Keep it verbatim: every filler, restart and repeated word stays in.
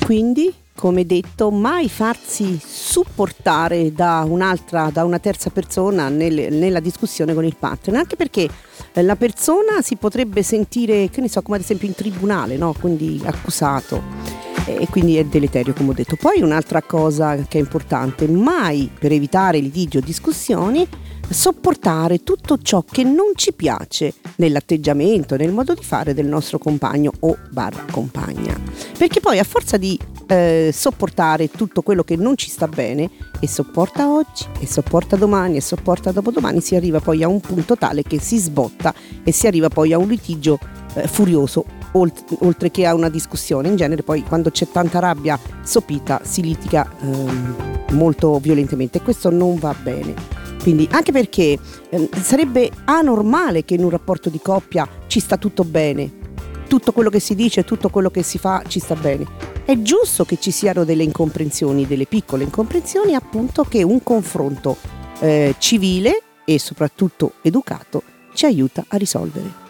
quindi, come detto, mai farsi supportare da un'altra, da una terza persona nel, nella discussione con il partner, anche perché la persona si potrebbe sentire, che ne so, come ad esempio in tribunale, no? Quindi accusato, e quindi è deleterio, come ho detto. Poi un'altra cosa che è importante: mai, per evitare litigi o discussioni, sopportare tutto ciò che non ci piace nell'atteggiamento, nel modo di fare del nostro compagno o barra compagna, perché poi a forza di eh, sopportare tutto quello che non ci sta bene, e sopporta oggi e sopporta domani e sopporta dopodomani, si arriva poi a un punto tale che si sbotta e si arriva poi a un litigio eh, furioso, oltre, oltre che a una discussione. In genere poi, quando c'è tanta rabbia sopita, si litiga ehm, molto violentemente, e questo non va bene. Quindi, anche perché eh, sarebbe anormale che in un rapporto di coppia ci sta tutto bene, tutto quello che si dice, tutto quello che si fa ci sta bene. È giusto che ci siano delle incomprensioni, delle piccole incomprensioni, appunto, che un confronto eh, civile e soprattutto educato ci aiuta a risolvere.